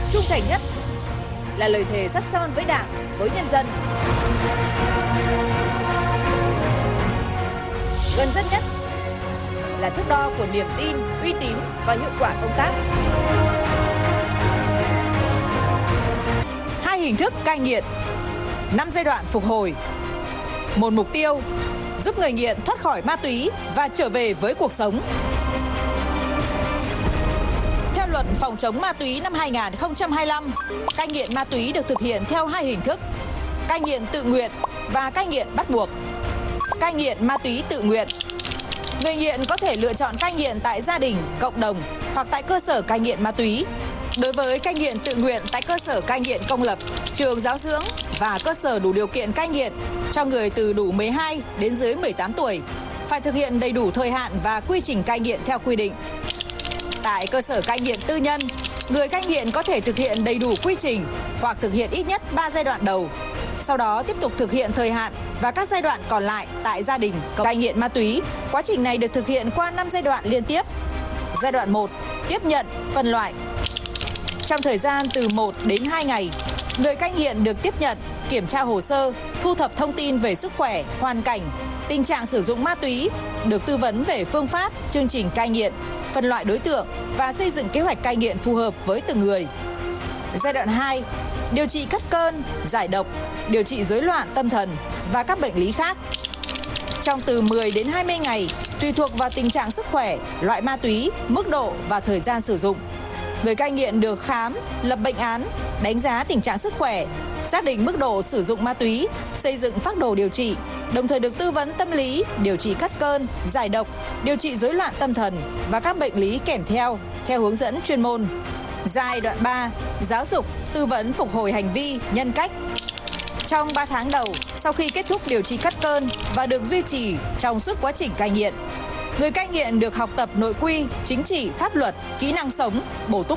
trung thành nhất là lời thề sắt son với Đảng, với nhân dân. Gần dân nhất là thước đo của niềm tin, uy tín và hiệu quả công tác. Hai hình thức cai nghiện, 5 giai đoạn phục hồi. Một mục tiêu giúp người nghiện thoát khỏi ma túy và trở về với cuộc sống. Theo luật phòng chống ma túy năm 2025, cai nghiện ma túy được thực hiện theo hai hình thức: cai nghiện tự nguyện và cai nghiện bắt buộc. Cai nghiện ma túy tự nguyện, người nghiện có thể lựa chọn cai nghiện tại gia đình, cộng đồng hoặc tại cơ sở cai nghiện ma túy. Đối với cai nghiện tự nguyện tại cơ sở cai nghiện công lập, trường giáo dưỡng và cơ sở đủ điều kiện cai nghiện cho người từ đủ 12 đến dưới 18 tuổi, phải thực hiện đầy đủ thời hạn và quy trình cai nghiện theo quy định. Tại cơ sở cai nghiện tư nhân, người cai nghiện có thể thực hiện đầy đủ quy trình hoặc thực hiện ít nhất 3 giai đoạn đầu, sau đó tiếp tục thực hiện thời hạn và các giai đoạn còn lại tại gia đình cai nghiện ma túy. Quá trình này được thực hiện qua 5 giai đoạn liên tiếp. Giai đoạn 1, tiếp nhận, phân loại. Trong thời gian từ 1 đến 2 ngày, người cai nghiện được tiếp nhận, kiểm tra hồ sơ, thu thập thông tin về sức khỏe, hoàn cảnh, tình trạng sử dụng ma túy, được tư vấn về phương pháp, chương trình cai nghiện, phân loại đối tượng và xây dựng kế hoạch cai nghiện phù hợp với từng người. Giai đoạn 2, điều trị cắt cơn, giải độc, điều trị rối loạn tâm thần và các bệnh lý khác. Trong từ 10 đến 20 ngày, tùy thuộc vào tình trạng sức khỏe, loại ma túy, mức độ và thời gian sử dụng, người cai nghiện được khám, lập bệnh án, đánh giá tình trạng sức khỏe, xác định mức độ sử dụng ma túy, xây dựng phác đồ điều trị, đồng thời được tư vấn tâm lý, điều trị cắt cơn, giải độc, điều trị rối loạn tâm thần và các bệnh lý kèm theo hướng dẫn chuyên môn. Giai đoạn 3, giáo dục, tư vấn phục hồi hành vi, nhân cách. Trong 3 tháng đầu, sau khi kết thúc điều trị cắt cơn và được duy trì trong suốt quá trình cai nghiện, người cai nghiện được học tập nội quy, chính trị, pháp luật, kỹ năng sống, bổ túc